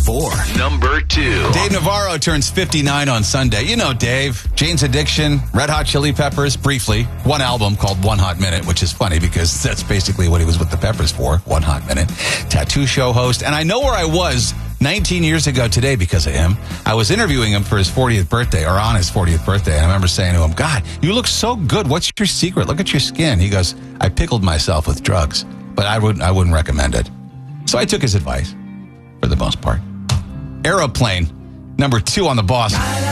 4. Number 2. Dave Navarro turns 59 on Sunday. You know Dave. Jane's Addiction, Red Hot Chili Peppers, briefly. One album called One Hot Minute, which is funny because that's basically what he was with the Peppers for, One Hot Minute. Tattoo show host. And I know where I was 19 years ago today because of him. I was interviewing him for his 40th birthday, or on his 40th birthday. And I remember saying to him, God, you look so good. What's your secret? Look at your skin. He goes, I pickled myself with drugs, but I wouldn't recommend it. So I took his advice for the most part. Aeroplane, number 2 on the Boss.